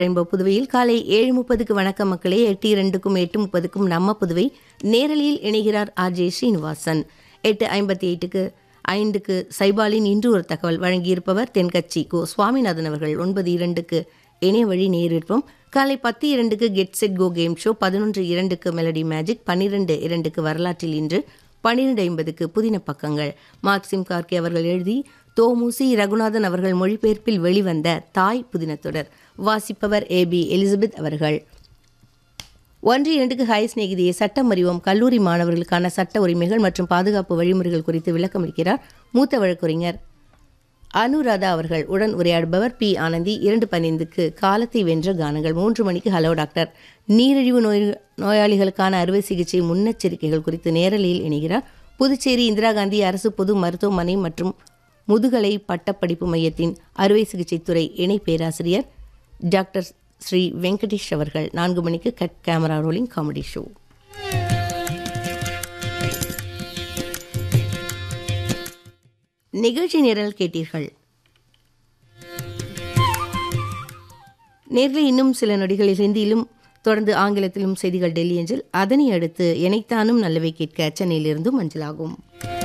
Rainbow புதுவையில் காலை 7:30க்கு வணக்கம் மக்களே, 8:02க்கும் 8:30க்கும் நம்ம புதுவை நேரலில் இணைகிறார் ஆர்ஜே ஸ்ரீனிவாசன். 8:58க்கு 5க்கு சைபாலின் இன்று ஒரு தகவல் வழங்கியிருப்பவர் தென்கட்சி கோ சுவாமிநாதன் அவர்கள். 9:02க்கு இணைய வழி நேரிற்போம். காலை 10:02க்கு get set go game show, 11:02க்கு melody magic, 12:02க்கு வரலாற்றில் இன்று, 12:50க்கு புதின பக்கங்கள். மார்க்சிம் கார்கே அவர்கள் எழுதி தோமுசி ரகுநாதன் அவர்கள் மொழிபெயர்ப்பில் வெளிவந்த தாய் புதினத்தொடர் வாசிப்பவர் ஏபி எலிசபெத் அவர்கள். 1:02க்கு ஹாய் சிநேகிதியை சட்டம் அறிவோம். கல்லூரி மாணவர்களுக்கான சட்ட உரிமைகள் மற்றும் பாதுகாப்பு வழிமுறைகள் குறித்து விளக்கமளிக்கிறார் மூத்த வழக்கறிஞர் அனுராதா அவர்கள். உடன் உரையாடுபவர் பி ஆனந்தி. 2:15க்கு காலத்தை வென்ற கானங்கள். 3 மணிக்கு ஹலோ டாக்டர். நீரிழிவு நோயாளிகளுக்கான அறுவை சிகிச்சை முன்னெச்சரிக்கைகள் குறித்து நேரலையில் இணைகிறார் புதுச்சேரி இந்திரா காந்தி அரசு பொது மருத்துவமனை மற்றும் முதுகலை பட்டப்படிப்பு மையத்தின் அறுவை சிகிச்சை துறை இணை பேராசிரியர் டாக்டர் ஸ்ரீ வெங்கடேஷ் அவர்கள். 4 மணிக்கு cut camera rolling comedy show. நிகழ்ச்சி நிரல் கேட்டீர்கள். நேரில் இன்னும் சில நொடிகளில் ஹிந்தியிலும் தொடர்ந்து ஆங்கிலத்திலும் செய்திகள் டெல்லி அஞ்சல். அதனை அடுத்து எனைத்தானும் நல்லவை கேட்க சென்னையிலிருந்தும் அஞ்சலாகும்.